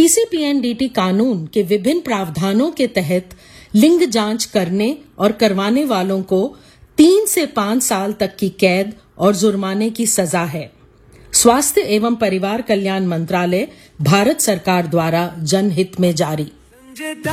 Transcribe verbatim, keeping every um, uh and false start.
PCPNDT कानून के विभिन्न प्रावधानों के तहत लिंग जांच करने और करवाने वालों को तीन से पांच साल तक की कैद और जुर्माने की सजा है। स्वास्थ्य एवं परिवार कल्याण मंत्रालय, भारत सरकार द्वारा जनहित में जारी।